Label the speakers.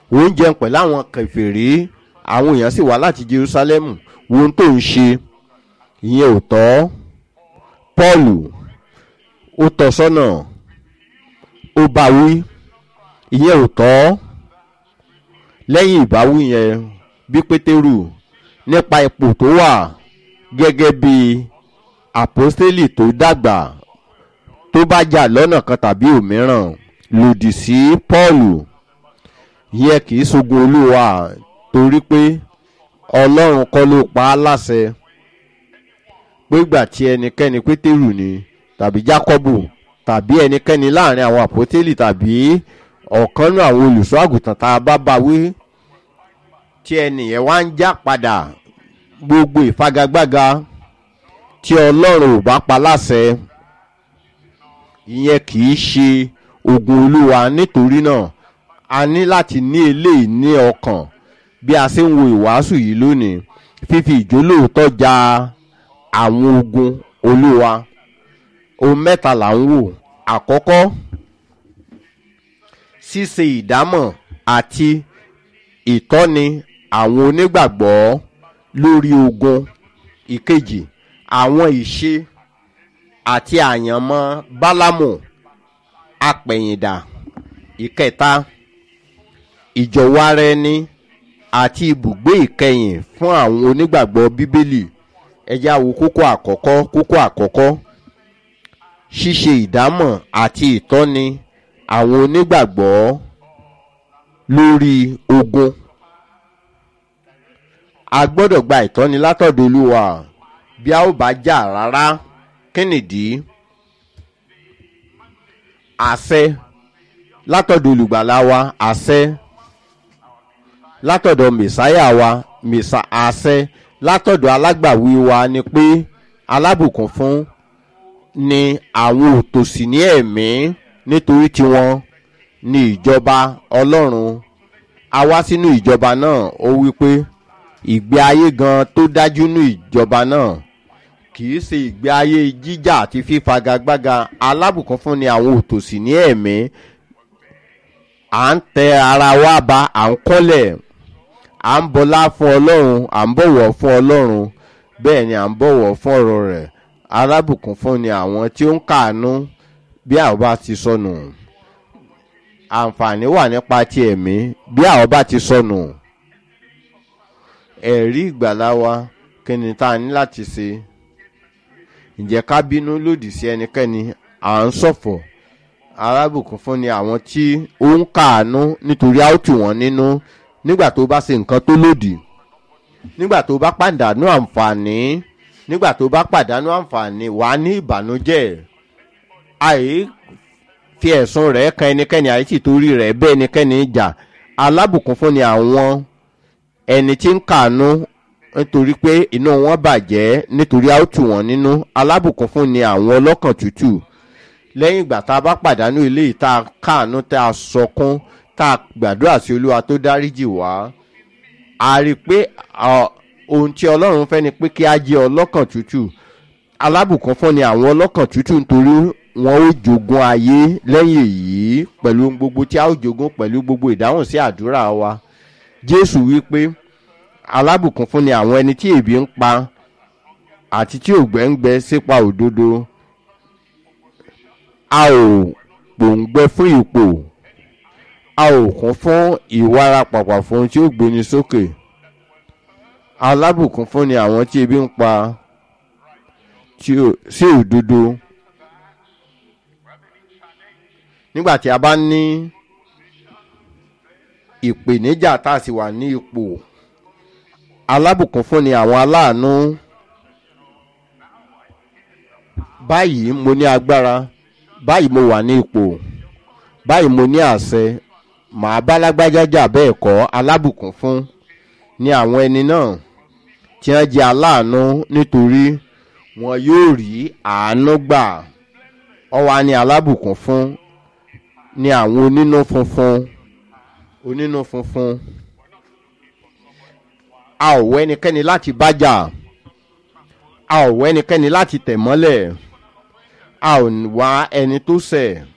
Speaker 1: oúnjẹ pẹ̀lú àwọn kèfèrí àwọn èèyàn sì wá láti Jerusalem wo ohun tó ń ṣe ìyẹn ò tọ́. Pọ́ọ̀lù ó tọ́ sọ́nà ó bá wí ìyẹn ò tọ́. lẹ́yìn ìbáwí yẹn bí Pétérù nípa ipò tó wà gẹ́gẹ́ bí àpọ́stélì tó dàgbà tó bá jà lọ́nà kan tàbí òmíràn lòdì sí Pọ́ọ̀lù yẹ kì í ṣogun Olúwa torí pé Ọlọ́run kọ́ ló pa á láṣẹ pé ìgbà tí ẹnikẹ́ni Pétérù ni tàbí Jákọ́bù tàbí ẹnikẹ́ni láàrin àwọn àpọ́stélì tàbí ọ̀kan nínú àwọn olùṣọ́ àgùntàn tá a bá bá wí tí ẹnìyẹn wá ń já padà gbogbo ìfagagbága tí Ọlọ́run ò bá pa láṣẹ ìyẹn kì í ṣe ogun Olúwa. nítorí náà a ní láti ní eléyìí ní ọkàn bí a ṣe ń wo ìwàásù yìí lónìí fífi ìjólóòtọ́ ja àwọn ogun Olúwa. ohun mẹ́ta là ń wò. àkọ́kọ́ ṣíṣe ìdámọ̀ àti ìtọ́ni àwọn onígbàgbọ́ lórí ogun. ìkejì àwọn ìṣe àti àyànmọ́ Bálámù apẹ̀yìndà. ìkẹta ìjọ̀wọ́ ara ẹni àti ibùgbé ìkẹyìn fún àwọn onígbàgbọ́ Bíbélì. ẹ jẹ́ á wo kókó àkọ́kọ́ ṣíṣe ìdámọ̀ àti ìtọ́ni àwọn onígbàgbọ́ lórí ogun. a gbọ́dọ̀ gba ìtọ́ni látọ̀dọ̀ Olúwa bí a ó bá jà rárá. kí nìdí? àṣẹ látọ̀dọ̀ olùgbàlà wa, àṣẹ látọ̀dọ̀ mẹ̀sáyà wa, àṣẹ látọ̀dọ̀ alágbàwí wa ni pé alábùkún fún ni àwọn òtòṣì ní ẹ̀mí nítorí tiwọn ní ìjọba Ọlọ́run. a wá sínú ìjọba náà ó wí pé ìgbé ayé gan tó dájú ní ìjọba náà kì í ṣe ìgbé ayé jíjà àti fífagagbága. alábùkún fún ni àwọn òtòṣì ní ẹ̀mí. à ń tẹ ara wa ba, à ń kọ́lẹ̀, à ń bọlá fún Ọlọ́run, à ń bọ̀wọ̀ fún Ọlọ́run, bẹ́ẹ̀ ni à ń bọ̀wọ̀ fún ọ̀rọ̀ rẹ̀. alábùkún fún ni àwọn tí ó ń káàánú bí àwọn bá ti sọnù. àǹfààní wà nípa ti ẹ̀mí bí àwọn bá ti sọnù. ẹ̀rí ìgbàlà wa kí ni tá a ní láti ṣe? ǹjẹ́ ká bínú lòdì sí ẹnikẹ́ni? à ń ṣọ̀fọ̀. alábùkún fún ni àwọn tí ó ń káàánú nítorí a ó tù wọ́n nínú nígbà tó bá ṣe nǹkan tó lòdì, nígbà tó bá pàdánù àǹfààní, nígbà tó bá pàdánù àǹfààní wà ní ìbànújẹ́. àì fi ẹ̀sùn rẹ̀ kan ẹnikẹ́ni, àì sì torí rẹ̀ bẹ́ ẹnikẹ́ni jà. alábùkún fún ni àwọn ẹni tí ń káàánú nítorí pé inú wọn bàjẹ́ nítorí a ó tù wọ́n nínú. alábùkún fún ni àwọn ọlọ́kàn tútù. lẹ́yìn ìgbà tá a bá pàdánù eléyìí tá a káàánú, tá a sọkún, tá a gbàdúrà sí Olúwa tó dáríjì wá, a rí i pé ohun tí Ọlọ́run fẹ́ ni pé kí a jẹ́ ọlọ́kàn tútù. alábùkún fún ni àwọn ọlọ́kàn tútù nítorí wọn ó jogún ayé lẹ́yìn èyí pẹ̀lú gbogbo tí a ó jogún pẹ̀lú gbogbo ìdáhùn sí àdúrà wa. Jésù wí pé alábùkún fún ni àwọn ẹni tí ebi ń pa àti tí òǹgbẹ ń gbẹ sípa òdodo. a ò gbòǹgbẹ fún ipò, a ò kún fún ìwára pàpà fún ohun tí ó gbéni sókè. alábùkún fún ni àwọn tí ebi ń pa sí òdodo. nígbà tí a bá ní ìpèníjà tá a sì wà ní ipò, alábùkún fún ni àwọn aláàánú. báyìí mo ní agbára, báyìí mo wà ní ipò, báyìí mo ní àṣẹ, màá bá lágbájá jà. bẹ́ẹ̀ kọ́, alábùkún fún ni àwọn ẹni náà tí wọ́n jẹ́ aláàánú nítorí wọn yóò rí àánú gbà. ó wá ní alábùkún fún ni àwọn onínú funfun. onínú funfun, a ò wọ ẹnikẹ́ni láti bájà, a ò wọ ẹnikẹ́ni láti tẹ̀ mọ́lẹ̀, a ò wá ẹni tó ṣẹ̀,